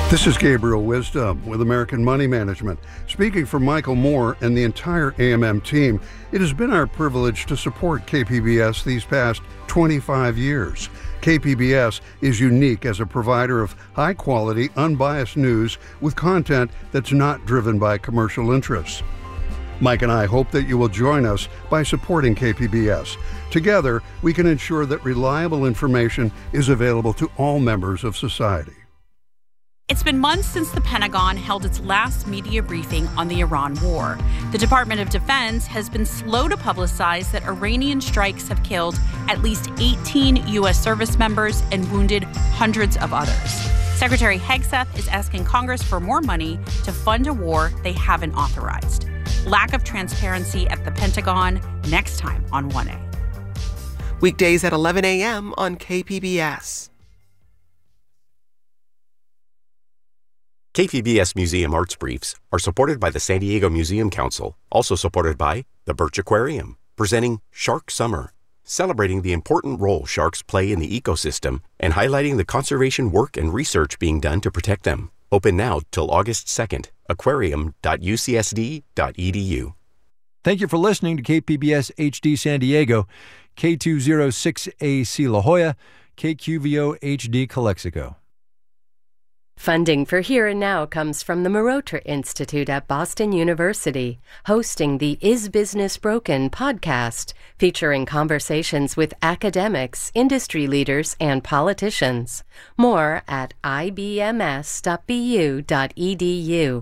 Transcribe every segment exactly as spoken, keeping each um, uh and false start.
This is Gabriel Wisdom with American Money Management. Speaking for Michael Moore and the entire A M M team, it has been our privilege to support K P B S these past twenty-five years. K P B S is unique as a provider of high-quality, unbiased news with content that's not driven by commercial interests. Mike and I hope that you will join us by supporting K P B S. Together, we can ensure that reliable information is available to all members of society. It's been months since the Pentagon held its last media briefing on the Iran war. The Department of Defense has been slow to publicize that Iranian strikes have killed at least eighteen U S service members and wounded hundreds of others. Secretary Hegseth is asking Congress for more money to fund a war they haven't authorized. Lack of transparency at the Pentagon, next time on one A. Weekdays at eleven a.m. on K P B S. K P B S Museum Arts Briefs are supported by the San Diego Museum Council, also supported by the Birch Aquarium, presenting Shark Summer, celebrating the important role sharks play in the ecosystem and highlighting the conservation work and research being done to protect them. Open now till August second, aquarium dot u c s d dot e d u. Thank you for listening to K P B S H D San Diego, K two oh six A C La Jolla, K Q V O H D Calexico. Funding for Here and Now comes from the Marotra Institute at Boston University, hosting the Is Business Broken podcast, featuring conversations with academics, industry leaders, and politicians. More at i b m s dot b u dot e d u.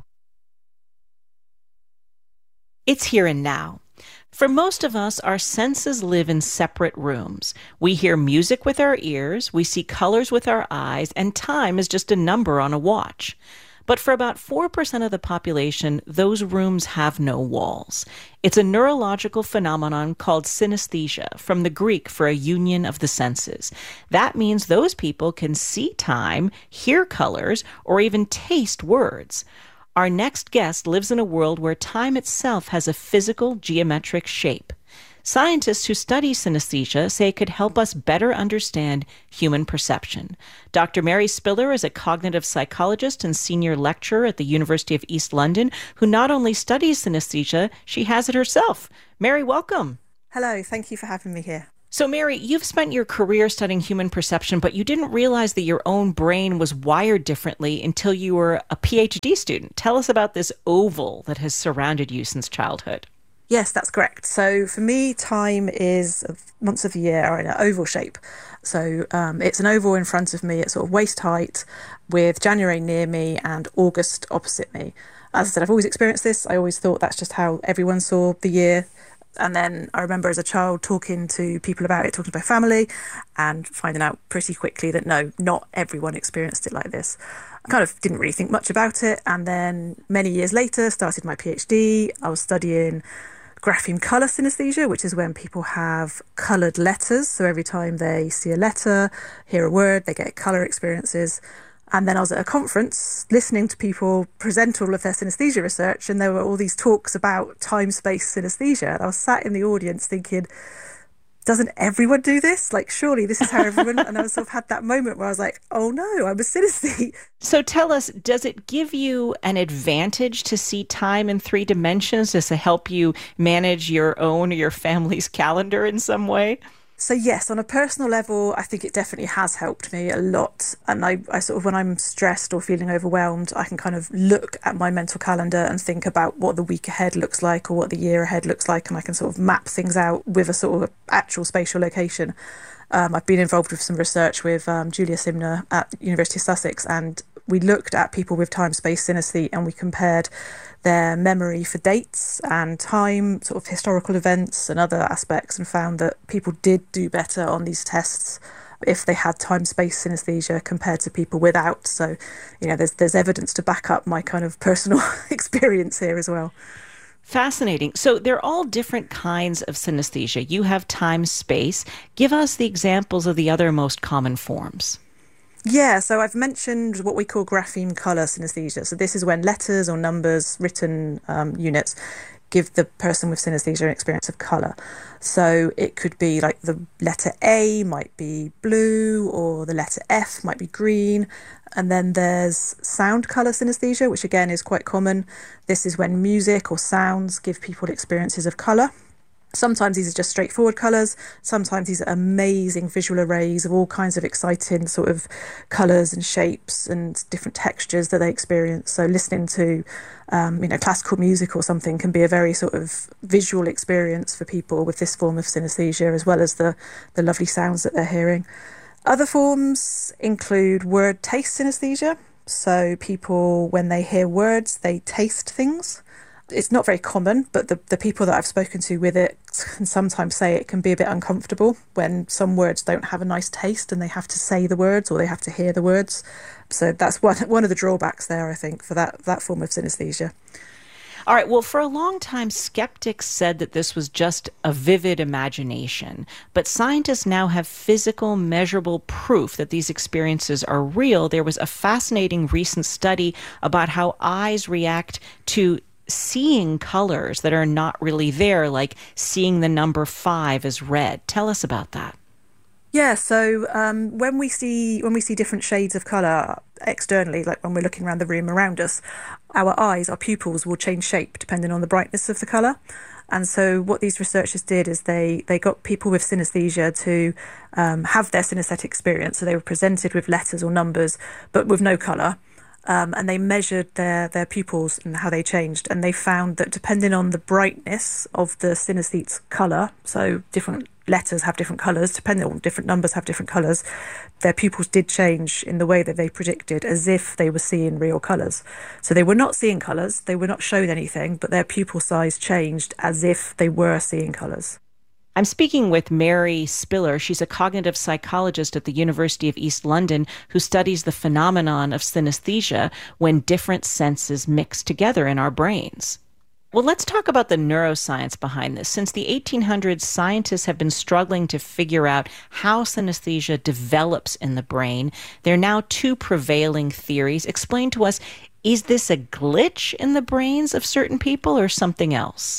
It's Here and Now. For most of us, our senses live in separate rooms. We hear music with our ears, we see colors with our eyes, and time is just a number on a watch. But for about four percent of the population, those rooms have no walls. It's a neurological phenomenon called synesthesia, from the Greek for a union of the senses. That means those people can see time, hear colors, or even taste words. Our next guest lives in a world where time itself has a physical, geometric shape. Scientists who study synesthesia say it could help us better understand human perception. Doctor Mary Spiller is a cognitive psychologist and senior lecturer at the University of East London, who not only studies synesthesia, she has it herself. Mary, welcome. Hello, thank you for having me here. So, Mary, you've spent your career studying human perception, but you didn't realize that your own brain was wired differently until you were a P H D student. Tell us about this oval that has surrounded you since childhood. Yes, that's correct. So for me, time is months of the year are in an oval shape. So um, it's an oval in front of me at sort of waist height, with January near me and August opposite me. As I said, I've always experienced this. I always thought that's just how everyone saw the year. And then I remember as a child talking to people about it, talking to my family, and finding out pretty quickly that no, not everyone experienced it like this. I kind of didn't really think much about it. And then many years later, started my P H D. I was studying grapheme colour synesthesia, which is when people have coloured letters. So every time they see a letter, hear a word, they get colour experiences. And then I was at a conference listening to people present all of their synesthesia research, and there were all these talks about time-space synesthesia. And I was sat in the audience thinking, doesn't everyone do this? Like, surely this is how everyone... And I sort of had that moment where I was like, oh no, I'm a synesthete. So tell us, does it give you an advantage to see time in three dimensions? Does it help you manage your own or your family's calendar in some way? So yes, on a personal level, I think it definitely has helped me a lot. And I, I sort of, when I'm stressed or feeling overwhelmed, I can kind of look at my mental calendar and think about what the week ahead looks like or what the year ahead looks like. And I can sort of map things out with a sort of actual spatial location. Um, I've been involved with some research with um, Julia Simner at University of Sussex, and we looked at people with time-space synesthete and we compared their memory for dates and time, sort of historical events and other aspects, and found that people did do better on these tests if they had time-space synesthesia compared to people without. So, you know, there's there's evidence to back up my kind of personal experience here as well. Fascinating. So they're all different kinds of synesthesia. You have time-space. Give us the examples of the other most common forms. Yeah, so I've mentioned what we call grapheme colour synesthesia. So this is when letters or numbers, written um, units, give the person with synesthesia an experience of colour. So it could be like the letter A might be blue, or the letter F might be green. And then there's sound colour synesthesia, which again is quite common. This is when music or sounds give people experiences of colour. Sometimes these are just straightforward colours. Sometimes these are amazing visual arrays of all kinds of exciting sort of colours and shapes and different textures that they experience. So listening to, um, you know, classical music or something can be a very sort of visual experience for people with this form of synesthesia, as well as the, the lovely sounds that they're hearing. Other forms include word taste synesthesia. So people, when they hear words, they taste things. It's not very common, but the, the people that I've spoken to with it can sometimes say it can be a bit uncomfortable when some words don't have a nice taste and they have to say the words or they have to hear the words. So that's one one of the drawbacks there, I think, for that, that form of synesthesia. All right, well, for a long time, skeptics said that this was just a vivid imagination. But scientists now have physical, measurable proof that these experiences are real. There was a fascinating recent study about how eyes react to seeing colors that are not really there, like seeing the number five as red. Tell us about that. Yeah, so um, when we see when we see different shades of colour externally, like when we're looking around the room around us, our eyes, our pupils will change shape depending on the brightness of the colour. And so what these researchers did is they, they got people with synesthesia to um, have their synesthetic experience. So they were presented with letters or numbers, but with no colour. Um, and they measured their, their pupils and how they changed. And they found that depending on the brightness of the synesthete's colour, so different letters have different colours, depending on different numbers have different colours, their pupils did change in the way that they predicted, as if they were seeing real colours. So they were not seeing colours, they were not shown anything, but their pupil size changed as if they were seeing colours. I'm speaking with Mary Spiller. She's a cognitive psychologist at the University of East London who studies the phenomenon of synesthesia when different senses mix together in our brains. Well, let's talk about the neuroscience behind this. Since the eighteen hundreds, scientists have been struggling to figure out how synesthesia develops in the brain. There are now two prevailing theories. Explain to us, is this a glitch in the brains of certain people or something else?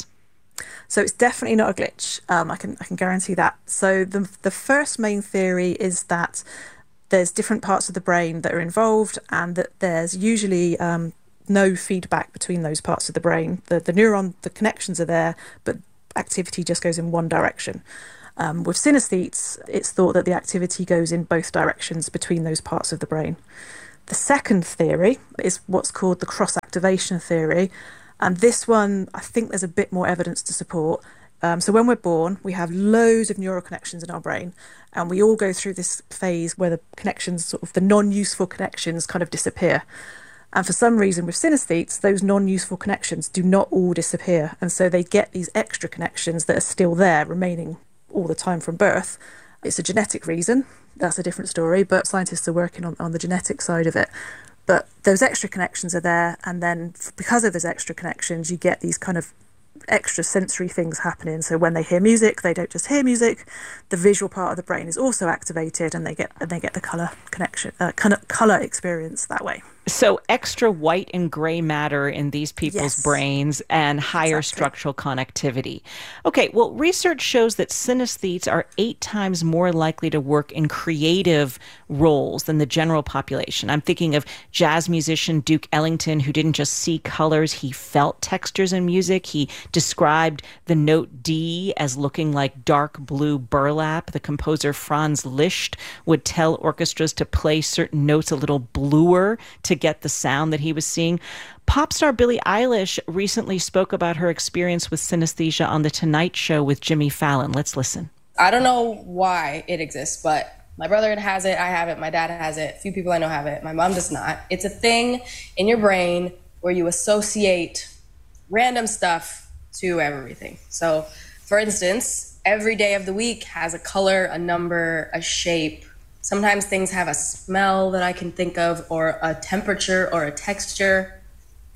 So it's definitely not a glitch. Um, I can I can guarantee that. So the the first main theory is that there's different parts of the brain that are involved, and that there's usually um, no feedback between those parts of the brain. The the neuron, the connections are there, but activity just goes in one direction. Um, with synesthetes, it's thought that the activity goes in both directions between those parts of the brain. The second theory is what's called the cross-activation theory. And this one, I think there's a bit more evidence to support. Um, so when we're born, we have loads of neural connections in our brain, and we all go through this phase where the connections, sort of the non-useful connections, kind of disappear. And for some reason with synesthetes, those non-useful connections do not all disappear. And so they get these extra connections that are still there, remaining all the time from birth. It's a genetic reason. That's a different story, but scientists are working on, on the genetic side of it. But those extra connections are there, and then because of those extra connections, you get these kind of extra sensory things happening. So when they hear music, they don't just hear music. The visual part of the brain is also activated, and they get and they get the color connection, uh, color experience that way. So extra white and gray matter in these people's yes. brains and higher exactly. structural connectivity. Okay, well, research shows that synesthetes are eight times more likely to work in creative roles than the general population. I'm thinking of jazz musician Duke Ellington, who didn't just see colors, he felt textures in music. He described the note D as looking like dark blue burlap. The composer Franz Liszt would tell orchestras to play certain notes a little bluer to get the sound that he was seeing. Pop star Billie Eilish recently spoke about her experience with synesthesia on The Tonight Show with Jimmy Fallon. Let's listen. I don't know why it exists, but my brother has it, I have it, my dad has it, a few people I know have it, my mom does not. It's a thing in your brain where you associate random stuff to everything. So, for instance, every day of the week has a color, a number, a shape. Sometimes things have a smell that I can think of, or a temperature or a texture.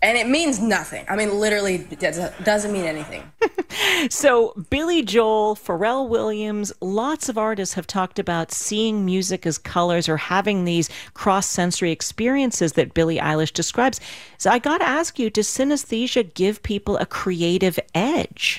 And it means nothing. I mean, literally it doesn't mean anything. So Billy Joel, Pharrell Williams, lots of artists have talked about seeing music as colors or having these cross-sensory experiences that Billie Eilish describes. So I got to ask you, does synesthesia give people a creative edge?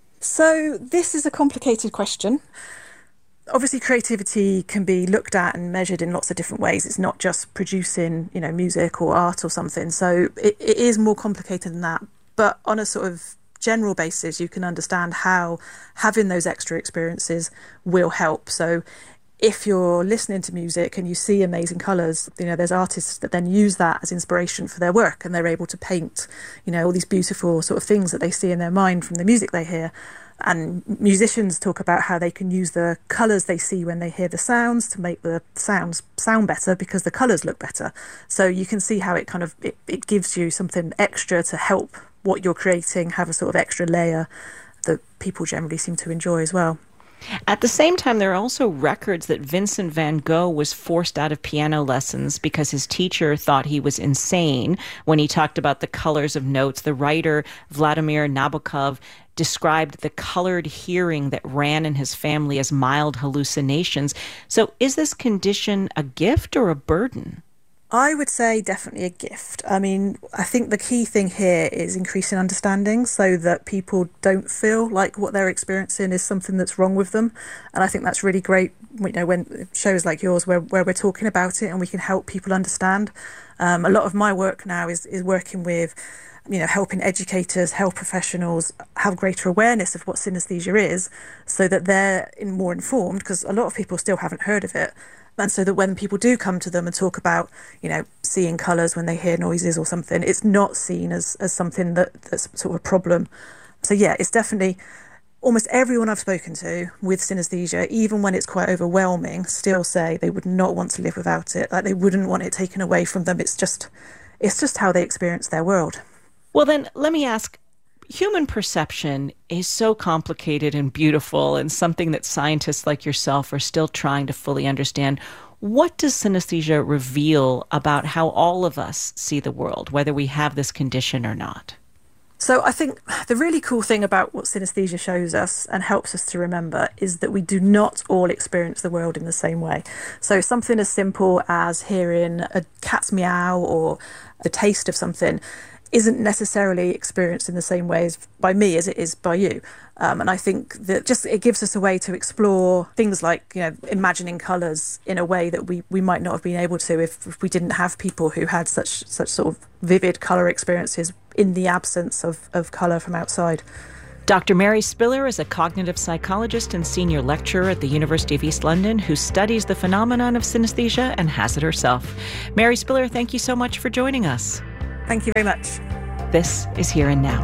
So this is a complicated question. Obviously, creativity can be looked at and measured in lots of different ways. It's not just producing, you know, music or art or something. So it, it is more complicated than that. But on a sort of general basis, you can understand how having those extra experiences will help. So if you're listening to music and you see amazing colours, you know, there's artists that then use that as inspiration for their work, and they're able to paint, you know, all these beautiful sort of things that they see in their mind from the music they hear. And musicians talk about how they can use the colours they see when they hear the sounds to make the sounds sound better because the colours look better. So you can see how it kind of, it, it gives you something extra to help what you're creating have a sort of extra layer that people generally seem to enjoy as well. At the same time, there are also records that Vincent van Gogh was forced out of piano lessons because his teacher thought he was insane when he talked about the colors of notes. The writer Vladimir Nabokov described the colored hearing that ran in his family as mild hallucinations. So is this condition a gift or a burden? I would say definitely a gift. I mean, I think the key thing here is increasing understanding so that people don't feel like what they're experiencing is something that's wrong with them. And I think that's really great, you know, when shows like yours where, where we're talking about it and we can help people understand. Um, a lot of my work now is, is working with, you know, helping educators, health professionals have greater awareness of what synesthesia is so that they're in more informed, because a lot of people still haven't heard of it. And so that when people do come to them and talk about, you know, seeing colours when they hear noises or something, it's not seen as, as something that, that's sort of a problem. So, yeah, it's definitely almost everyone I've spoken to with synesthesia, even when it's quite overwhelming, still say they would not want to live without it. Like they wouldn't want it taken away from them. It's just, it's just how they experience their world. Well, then let me ask, human perception is so complicated and beautiful and something that scientists like yourself are still trying to fully understand. What does synesthesia reveal about how all of us see the world, whether we have this condition or not? So I think the really cool thing about what synesthesia shows us and helps us to remember is that we do not all experience the world in the same way. So something as simple as hearing a cat's meow or the taste of something isn't necessarily experienced in the same way as by me as it is by you. Um, and I think that just it gives us a way to explore things like, you know, imagining colours in a way that we, we might not have been able to if, if we didn't have people who had such such sort of vivid colour experiences in the absence of, of colour from outside. Doctor Mary Spiller is a cognitive psychologist and senior lecturer at the University of East London who studies the phenomenon of synesthesia and has it herself. Mary Spiller, thank you so much for joining us. Thank you very much. This is Here and Now.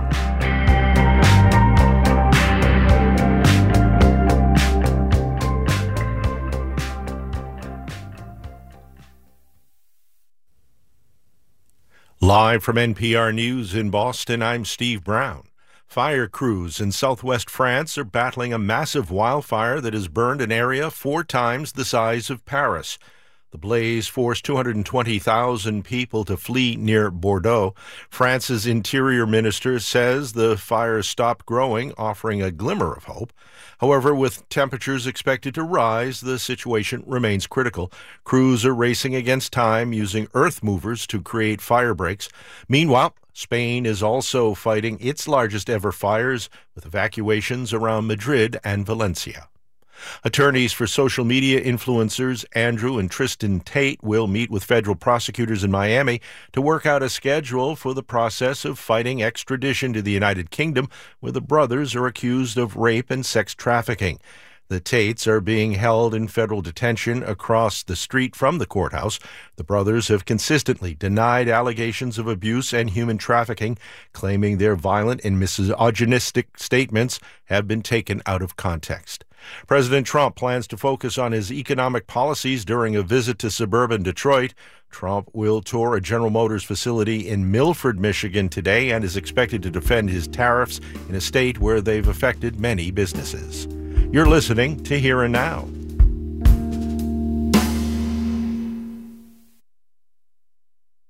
Live from N P R News in Boston, I'm Steve Brown. Fire crews in southwest France are battling a massive wildfire that has burned an area four times the size of Paris. The blaze forced two hundred twenty thousand people to flee near Bordeaux. France's interior minister says the fire stopped growing, offering a glimmer of hope. However, with temperatures expected to rise, the situation remains critical. Crews are racing against time, using earth movers to create fire breaks. Meanwhile, Spain is also fighting its largest ever fires, with evacuations around Madrid and Valencia. Attorneys for social media influencers Andrew and Tristan Tate will meet with federal prosecutors in Miami to work out a schedule for the process of fighting extradition to the United Kingdom, where the brothers are accused of rape and sex trafficking. The Tates are being held in federal detention across the street from the courthouse. The brothers have consistently denied allegations of abuse and human trafficking, claiming their violent and misogynistic statements have been taken out of context. President Trump plans to focus on his economic policies during a visit to suburban Detroit. Trump will tour a General Motors facility in Milford, Michigan today and is expected to defend his tariffs in a state where they've affected many businesses. You're listening to Here and Now.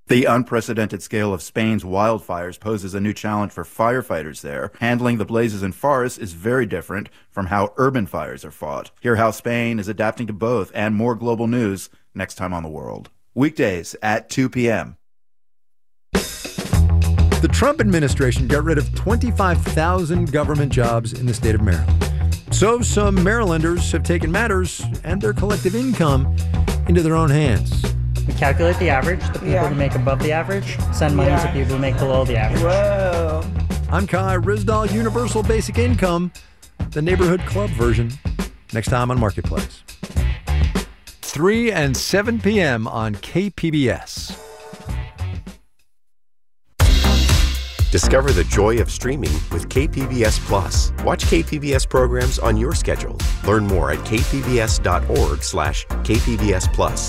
The unprecedented scale of Spain's wildfires poses a new challenge for firefighters there. Handling the blazes in forests is very different from how urban fires are fought. Hear how Spain is adapting to both and more global news next time on The World. Weekdays at two p.m. The Trump administration got rid of twenty-five thousand government jobs in the state of Maryland. So some Marylanders have taken matters and their collective income into their own hands. We calculate the average. The people Yeah. who make above the average send money Yeah. to people who make below the average. Whoa. I'm Kai Rizdal, Universal Basic Income, the neighborhood club version, next time on Marketplace. three and seven p.m. on K P B S. Discover the joy of streaming with K P B S Plus. Watch K P B S programs on your schedule. Learn more at kpbs.org slash kpbs plus.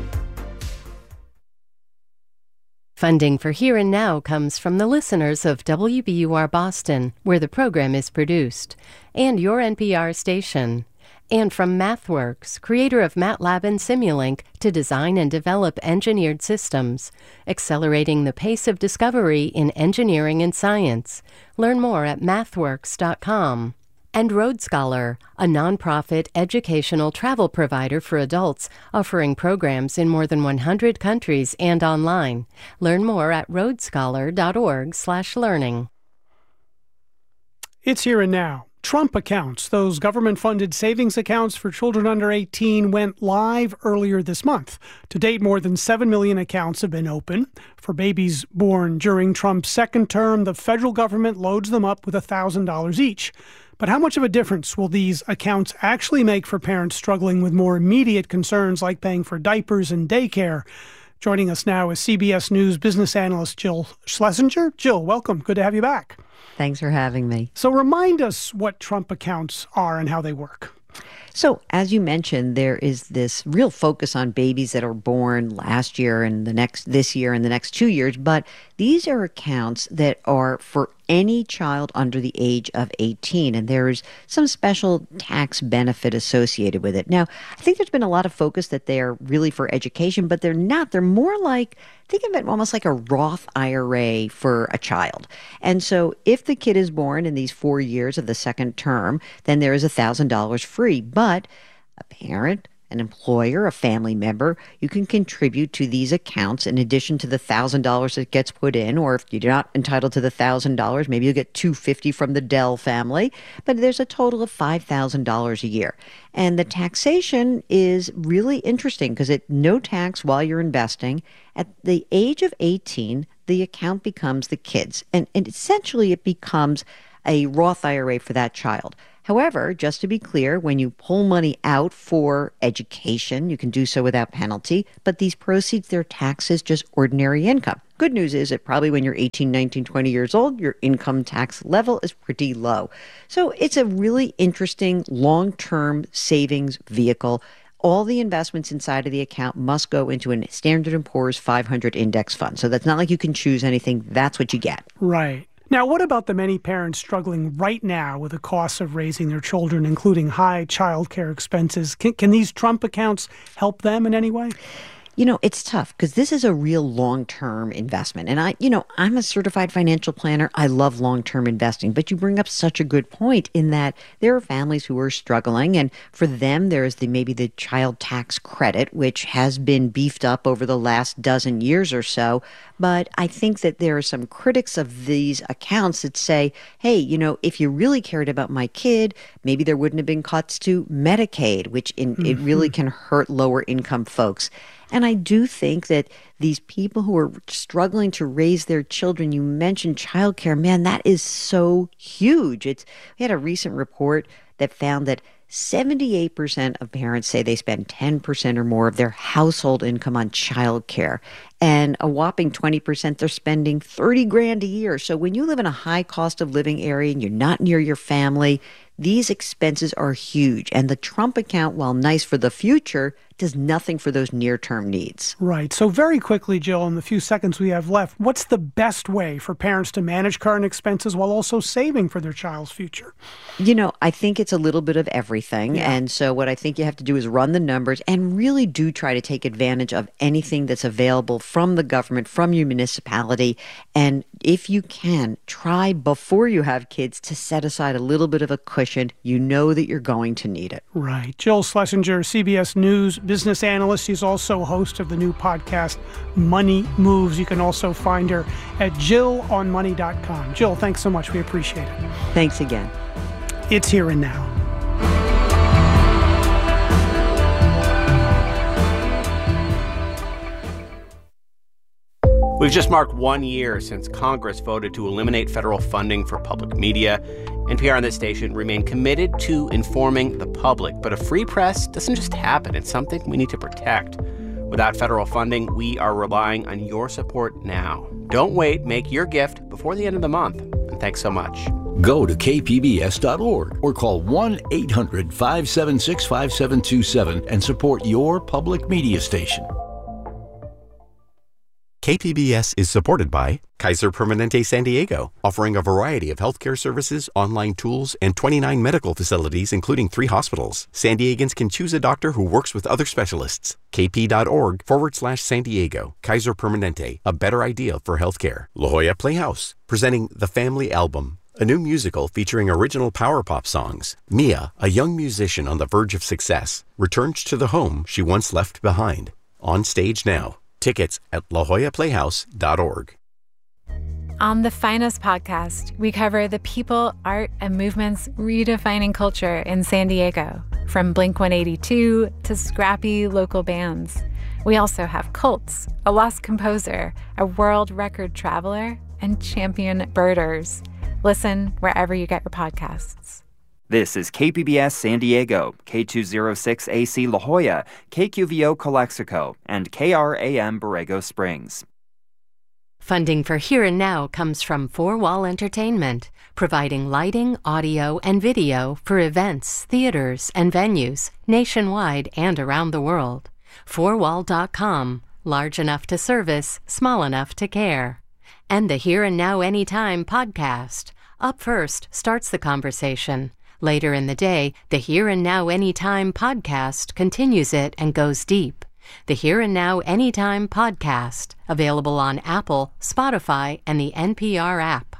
Funding for Here and Now comes from the listeners of W B U R Boston, where the program is produced, and your N P R station. And from MathWorks, creator of MATLAB and Simulink, to design and develop engineered systems, accelerating the pace of discovery in engineering and science. Learn more at mathworks dot com. And Road Scholar, a nonprofit educational travel provider for adults, offering programs in more than one hundred countries and online. Learn more at road scholar dot org slash learning. It's Here and Now. Trump accounts, those government-funded savings accounts for children under eighteen, went live earlier this month. To date, more than seven million accounts have been open. For babies born during Trump's second term, the federal government loads them up with one thousand dollars each. But how much of a difference will these accounts actually make for parents struggling with more immediate concerns like paying for diapers and daycare? Joining us now is C B S News business analyst Jill Schlesinger. Jill, welcome. Good to have you back. Thanks for having me. So remind us what Trump accounts are and how they work. So, as you mentioned, there is this real focus on babies that are born last year and the next this year and the next two years. But these are accounts that are for any child under the age of eighteen, and there's some special tax benefit associated with it. Now, I think there's been a lot of focus that they're really for education, but they're not. They're more like, think of it almost like a Roth I R A for a child. And so if the kid is born in these four years of the second term, then there is one thousand dollars free. But a parent, an employer, a family member, you can contribute to these accounts in addition to the one thousand dollars that gets put in, or if you're not entitled to the one thousand dollars, maybe you'll get two hundred fifty dollars from the Dell family, but there's a total of five thousand dollars a year. And the taxation is really interesting because it no tax while you're investing. At the age of eighteen, the account becomes the kid's, and, and essentially it becomes a Roth I R A for that child. However, just to be clear, when you pull money out for education, you can do so without penalty, but these proceeds, they're taxed as just ordinary income. Good news is that probably when you're eighteen, nineteen, twenty years old, your income tax level is pretty low. So it's a really interesting long-term savings vehicle. All the investments inside of the account must go into a Standard and Poor's five hundred index fund. So that's not like you can choose anything. That's what you get. Right. Now, what about the many parents struggling right now with the costs of raising their children, including high child care expenses? Can, can these Trump accounts help them in any way? You know, it's tough because this is a real long-term investment. And I, you know, I'm a certified financial planner. I love long-term investing. But you bring up such a good point in that there are families who are struggling. And for them, there is the maybe the child tax credit, which has been beefed up over the last dozen years or so. But I think that there are some critics of these accounts that say, hey, you know, if you really cared about my kid, maybe there wouldn't have been cuts to Medicaid, which in, mm-hmm. it really can hurt lower income folks. And I do think that these people who are struggling to raise their children, you mentioned childcare, man, that is so huge. It's we had a recent report that found that seventy-eight percent of parents say they spend ten percent or more of their household income on childcare. And a whopping twenty percent, they're spending thirty grand a year. So when you live in a high cost of living area and you're not near your family, these expenses are huge. And the Trump account, while nice for the future, does nothing for those near-term needs. Right. So very quickly, Jill, in the few seconds we have left, what's the best way for parents to manage current expenses while also saving for their child's future? You know, I think it's a little bit of everything. Yeah. And so what I think you have to do is run the numbers and really do try to take advantage of anything that's available from the government, from your municipality. And if you can, try before you have kids to set aside a little bit of a cushion. You know that you're going to need it. Right. Jill Schlesinger, C B S News business analyst. She's also host of the new podcast, Money Moves. You can also find her at jill on money dot com. Jill, thanks so much. We appreciate it. Thanks again. It's Here and Now. We've just marked one year since Congress voted to eliminate federal funding for public media. N P R and this station remain committed to informing the public. But a free press doesn't just happen. It's something we need to protect. Without federal funding, we are relying on your support now. Don't wait. Make your gift before the end of the month. And thanks so much. Go to K P B S dot org or call one eight hundred five seven six five seven two seven and support your public media station. K P B S is supported by Kaiser Permanente San Diego, offering a variety of healthcare services, online tools, and twenty-nine medical facilities, including three hospitals. San Diegans can choose a doctor who works with other specialists. kp.org forward slash San Diego. Kaiser Permanente, a better idea for healthcare. La Jolla Playhouse, presenting The Family Album, a new musical featuring original power pop songs. Mia, a young musician on the verge of success, returns to the home she once left behind. On stage now. Tickets at la jolla playhouse dot org. On the Finest podcast, we cover the people, art, and movements redefining culture in San Diego, from Blink one eighty-two to scrappy local bands. We also have cults, a lost composer, a world record traveler, and champion birders. Listen wherever you get your podcasts. This is K P B S San Diego, K two oh six A C La Jolla, K Q V O Calexico, and K R A M Borrego Springs. Funding for Here and Now comes from Four Wall Entertainment, providing lighting, audio, and video for events, theaters, and venues nationwide and around the world. four wall dot com, large enough to service, small enough to care. And the Here and Now Anytime podcast. Up first starts the conversation. Later in the day, the Here and Now Anytime podcast continues it and goes deep. The Here and Now Anytime podcast, available on Apple, Spotify, and the N P R app.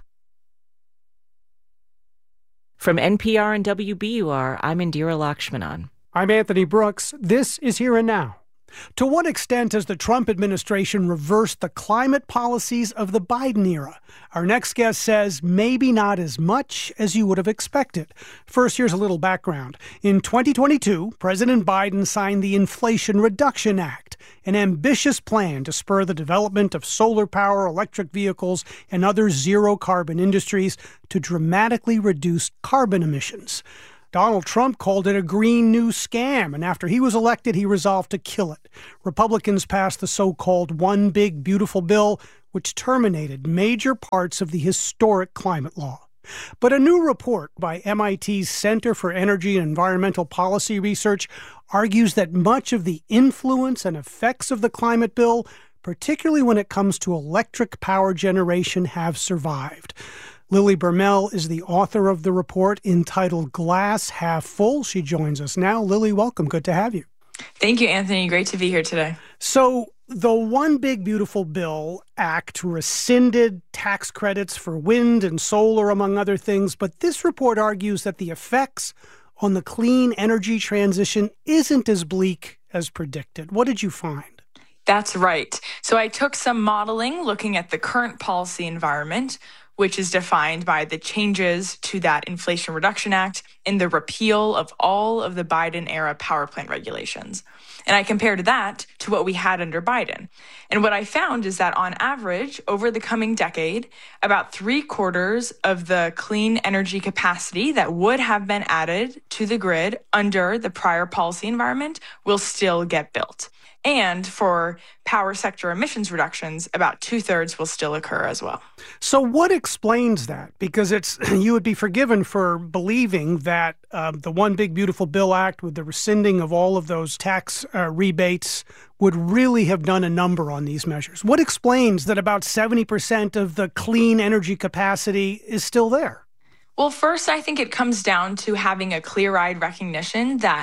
From N P R and W B U R, I'm Indira Lakshmanan. I'm Anthony Brooks. This is Here and Now. To what extent has the Trump administration reversed the climate policies of the Biden era? Our next guest says maybe not as much as you would have expected. First, here's a little background. In twenty twenty-two, President Biden signed the Inflation Reduction Act, an ambitious plan to spur the development of solar power, electric vehicles, and other zero-carbon industries to dramatically reduce carbon emissions. Donald Trump called it a Green New Scam, and after he was elected, he resolved to kill it. Republicans passed the so-called One Big Beautiful Bill, which terminated major parts of the historic climate law. But a new report by M I T's Center for Energy and Environmental Policy Research argues that much of the influence and effects of the climate bill, particularly when it comes to electric power generation, have survived. Lily Bermel is the author of the report entitled Glass Half Full. She joins us now. Lily, welcome. Good to have you. Thank you, Anthony. Great to be here today. So the One Big Beautiful Bill Act rescinded tax credits for wind and solar, among other things. But this report argues that the effects on the clean energy transition isn't as bleak as predicted. What did you find? That's right. So I took some modeling looking at the current policy environment, which is defined by the changes to that Inflation Reduction Act and the repeal of all of the Biden-era power plant regulations. And I compared that to what we had under Biden. And what I found is that on average, over the coming decade, about three quarters of the clean energy capacity that would have been added to the grid under the prior policy environment will still get built. And for power sector emissions reductions, about two-thirds will still occur as well. So what explains that? Because it's you would be forgiven for believing that uh, the One Big Beautiful Bill Act, with the rescinding of all of those tax uh, rebates, would really have done a number on these measures. What explains that about seventy percent of the clean energy capacity is still there? Well, first, I think it comes down to having a clear-eyed recognition that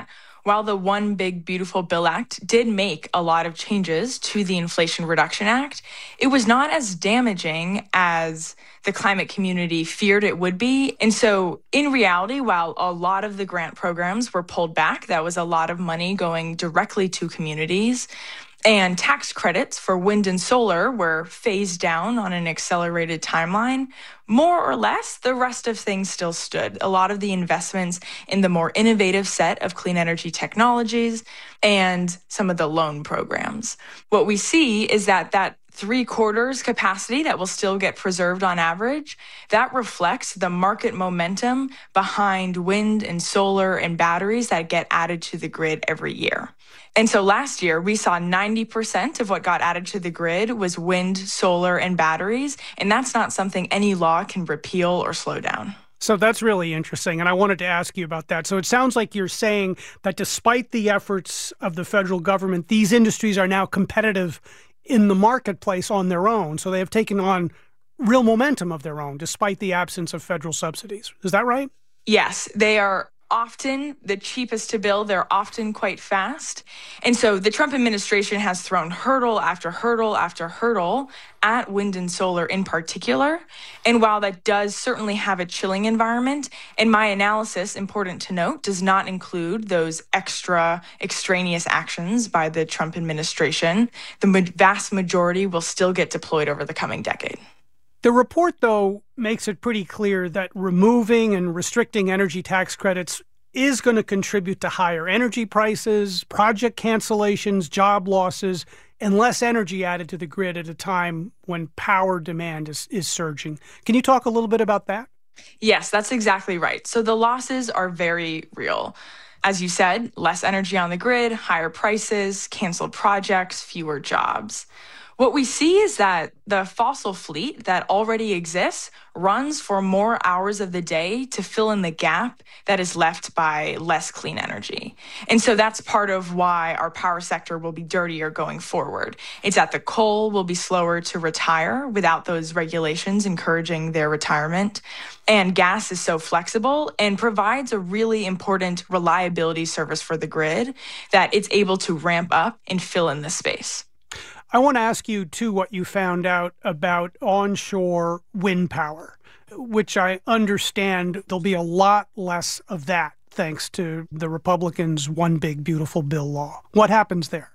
while the One Big Beautiful Bill Act did make a lot of changes to the Inflation Reduction Act, it was not as damaging as the climate community feared it would be. And so in reality, while a lot of the grant programs were pulled back, that was a lot of money going directly to communities. And tax credits for wind and solar were phased down on an accelerated timeline. More or less, the rest of things still stood. A lot of the investments in the more innovative set of clean energy technologies and some of the loan programs. What we see is that that three quarters capacity that will still get preserved on average, that reflects the market momentum behind wind and solar and batteries that get added to the grid every year. And so last year, we saw ninety percent of what got added to the grid was wind, solar, and batteries. And that's not something any law can repeal or slow down. So that's really interesting, and I wanted to ask you about that. So it sounds like you're saying that despite the efforts of the federal government, these industries are now competitive in the marketplace on their own. So they have taken on real momentum of their own, despite the absence of federal subsidies. Is that right? Yes, they are often the cheapest to build. They're often quite fast. And so the Trump administration has thrown hurdle after hurdle after hurdle at wind and solar in particular. And while that does certainly have a chilling environment, and my analysis, important to note, does not include those extra extraneous actions by the Trump administration, the vast majority will still get deployed over the coming decade. The report, though, makes it pretty clear that removing and restricting energy tax credits is going to contribute to higher energy prices, project cancellations, job losses, and less energy added to the grid at a time when power demand is, is surging. Can you talk a little bit about that? Yes, that's exactly right. So the losses are very real. As you said, less energy on the grid, higher prices, canceled projects, fewer jobs. What we see is that the fossil fleet that already exists runs for more hours of the day to fill in the gap that is left by less clean energy. And so that's part of why our power sector will be dirtier going forward. It's that the coal will be slower to retire without those regulations encouraging their retirement. And gas is so flexible and provides a really important reliability service for the grid that it's able to ramp up and fill in the space. I want to ask you, too, what you found out about onshore wind power, which I understand there'll be a lot less of that thanks to the Republicans' One Big Beautiful Bill law. What happens there?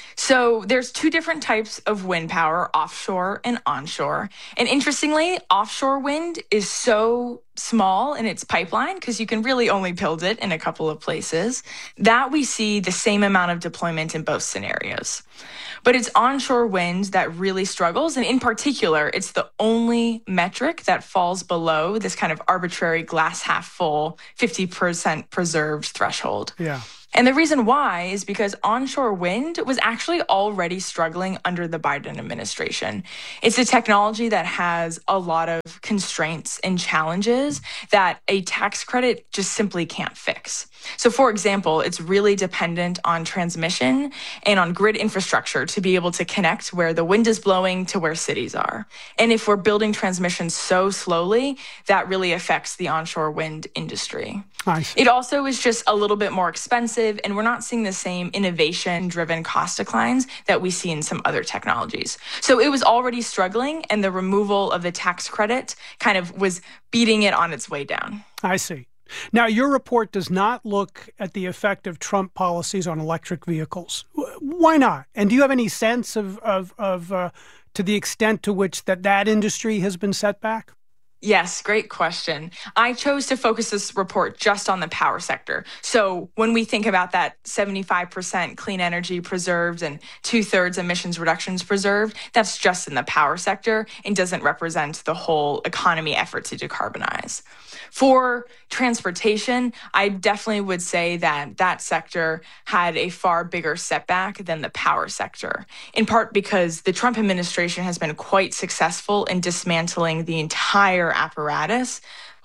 So there's two different types of wind power, offshore and onshore. And interestingly, offshore wind is so small in its pipeline, because you can really only build it in a couple of places, that we see the same amount of deployment in both scenarios. But it's onshore wind that really struggles. And in particular, it's the only metric that falls below this kind of arbitrary glass half full, fifty percent preserved threshold. Yeah. And the reason why is because onshore wind was actually already struggling under the Biden administration. It's a technology that has a lot of constraints and challenges that a tax credit just simply can't fix. So, for example, it's really dependent on transmission and on grid infrastructure to be able to connect where the wind is blowing to where cities are. And if we're building transmission so slowly, that really affects the onshore wind industry. Nice. It also is just a little bit more expensive, and we're not seeing the same innovation-driven cost declines that we see in some other technologies. So it was already struggling, and the removal of the tax credit kind of was beating it on its way down. I see. Now, your report does not look at the effect of Trump policies on electric vehicles. Why not? And do you have any sense of, of, of uh, to the extent to which that, that industry has been set back? Yes, great question. I chose to focus this report just on the power sector. So when we think about that seventy-five percent clean energy preserved and two-thirds emissions reductions preserved, that's just in the power sector and doesn't represent the whole economy effort to decarbonize. For transportation, I definitely would say that that sector had a far bigger setback than the power sector, in part because the Trump administration has been quite successful in dismantling the entire apparatus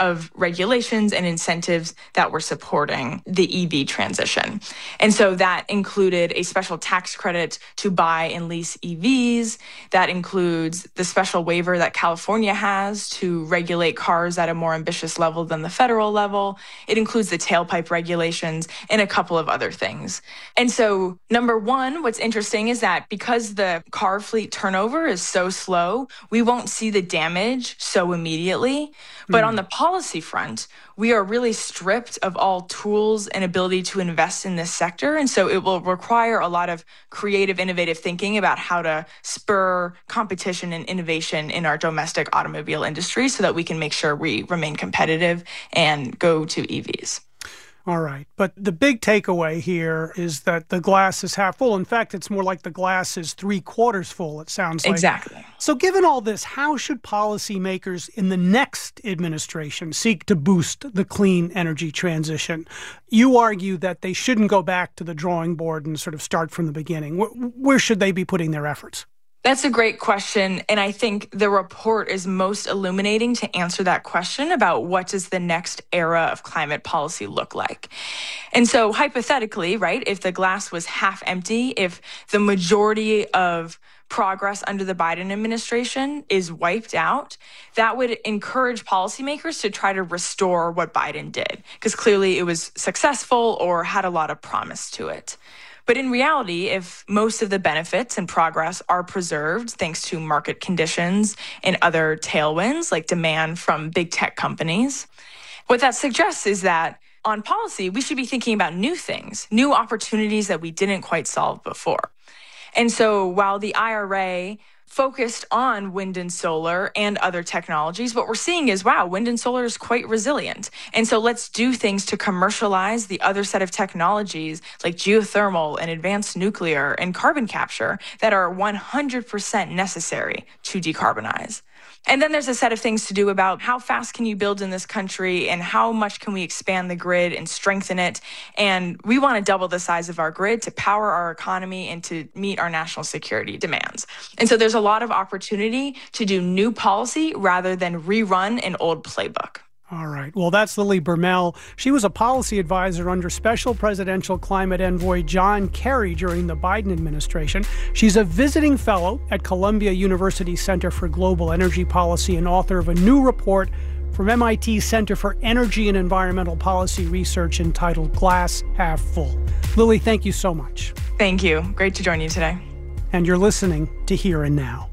of regulations and incentives that were supporting the E V transition. And so that included a special tax credit to buy and lease E Vs. That includes the special waiver that California has to regulate cars at a more ambitious level than the federal level. It includes the tailpipe regulations and a couple of other things. And so, number one, what's interesting is that because the car fleet turnover is so slow, we won't see the damage so immediately. But mm. on the policy front, we are really stripped of all tools and ability to invest in this sector. And so it will require a lot of creative, innovative thinking about how to spur competition and innovation in our domestic automobile industry so that we can make sure we remain competitive and go to E Vs. All right. But the big takeaway here is that the glass is half full. In fact, it's more like the glass is three quarters full, it sounds like. Exactly. So given all this, how should policymakers in the next administration seek to boost the clean energy transition? You argue that they shouldn't go back to the drawing board and sort of start from the beginning. Where, where should they be putting their efforts? That's a great question, and I think the report is most illuminating to answer that question about what does the next era of climate policy look like. And so hypothetically, right, if the glass was half empty, if the majority of progress under the Biden administration is wiped out, that would encourage policymakers to try to restore what Biden did, because clearly it was successful or had a lot of promise to it. But in reality, if most of the benefits and progress are preserved thanks to market conditions and other tailwinds like demand from big tech companies, what that suggests is that on policy, we should be thinking about new things, new opportunities that we didn't quite solve before. And so while the I R A focused on wind and solar and other technologies, what we're seeing is, wow, wind and solar is quite resilient. And so let's do things to commercialize the other set of technologies like geothermal and advanced nuclear and carbon capture that are one hundred percent necessary to decarbonize. And then there's a set of things to do about how fast can you build in this country and how much can we expand the grid and strengthen it. And we want to double the size of our grid to power our economy and to meet our national security demands. And so there's a lot of opportunity to do new policy rather than rerun an old playbook. All right. Well, that's Lily Bermel. She was a policy advisor under Special Presidential Climate Envoy John Kerry during the Biden administration. She's a visiting fellow at Columbia University Center for Global Energy Policy and author of a new report from M I T Center for Energy and Environmental Policy Research entitled Glass Half Full. Lily, thank you so much. Thank you. Great to join you today. And you're listening to Here and Now.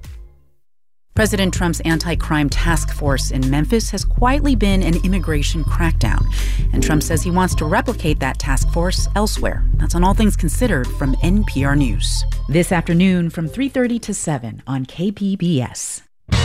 President Trump's anti-crime task force in Memphis has quietly been an immigration crackdown. And Trump says he wants to replicate that task force elsewhere. That's on All Things Considered from N P R News. This afternoon from three thirty to seven on K P B S.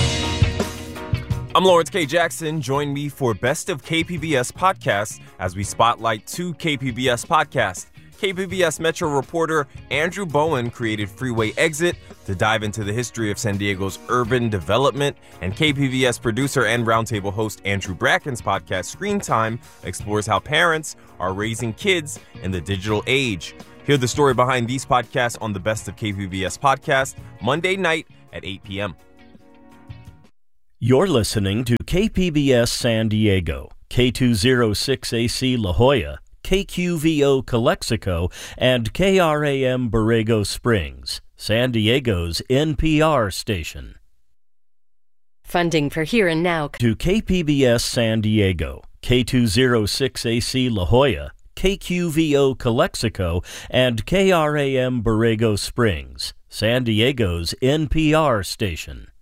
I'm Lawrence K. Jackson. Join me for Best of K P B S podcasts as we spotlight two K P B S podcasts. K P B S Metro reporter Andrew Bowen created Freeway Exit to dive into the history of San Diego's urban development, and K P B S producer and roundtable host Andrew Bracken's podcast Screen Time explores how parents are raising kids in the digital age. Hear the story behind these podcasts on the Best of K P B S podcast Monday night at eight p.m. You're listening to K P B S San Diego, K two oh six A C La Jolla, K Q V O Calexico, and K R A M Borrego Springs, San Diego's N P R station. Funding for Here and Now to K P B S San Diego, K two oh six A C La Jolla, K Q V O Calexico, and K R A M Borrego Springs, San Diego's N P R station.